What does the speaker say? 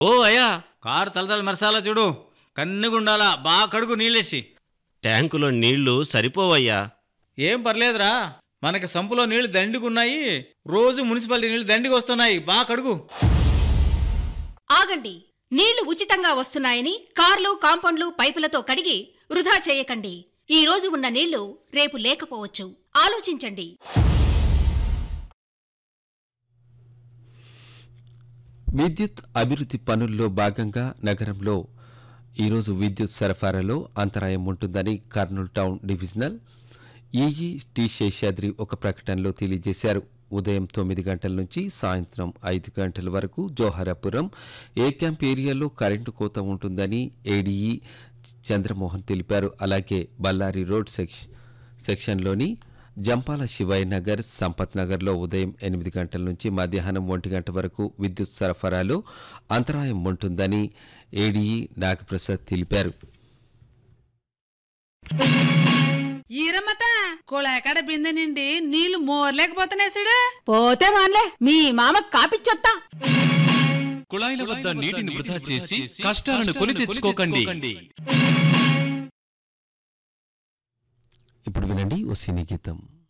ఓ అయ్యా, కారు తలతల మెరసాలా చూడు, కన్నుగుండాలా, బాగా కడుగు నీళ్ళేసి. ట్యాంకులో నీళ్లు సరిపోవయ్యా. ఏం పర్లేదురా, మనకి సంపులో నీళ్లు దండిగున్నాయి. రోజు మున్సిపాలిటీ నీళ్లు దండికి వస్తున్నాయి, బాగా కడుగు. ఆగండి. నీళ్లు ఉచితంగా వస్తున్నాయని కార్లు, కాంపౌండ్లు, పైపులతో కడిగి వృధా చేయకండి. ఈ రోజు ఉన్న నీళ్లు రేపు లేకపోవచ్చు. ఆలోచించండి. విద్యుత్ అభివృద్ధి పనుల్లో భాగంగా నగరంలో ఈరోజు విద్యుత్ సరఫరాలో అంతరాయం ఉంటుందని Kurnool town divisional EE T Seshadri ఒక ప్రకటనలో తెలియజేశారు. ఉదయం 9 గంటల నుంచి సాయంత్రం 5 గంటల వరకు జోహరాపురం ఏ క్యాంప్ ఏరియాలో కరెంటు కోత ఉంటుందని ఏడీఈ చంద్రమోహన్ తెలిపారు. అలాగే బళ్ళారి రోడ్ సెక్షన్లోని జంపాల శివయ్య నగర్, సంపత్ నగర్లో ఉదయం 8 గంటల నుంచి మధ్యాహ్నం 1 గంట వరకు విద్యుత్ సరఫరాలో అంతరాయం ఉంటుందని ఏడీఈ నాగప్రసాద్ తెలిపారు. ఈరమ్మత కుళాయికాడ బిందె నిండి నీళ్లు మోర్లేకపోతున్నాయి చూడు. పోతే మాన్లే, మీ మామ కాపిచ్చొత్తా. కుళాయిల వద్ద నీటిని వృధా చేసి కష్టాలను కొని తెచ్చుకోకండి. ఇప్పుడు వినండి ఓ సినీ గీతం.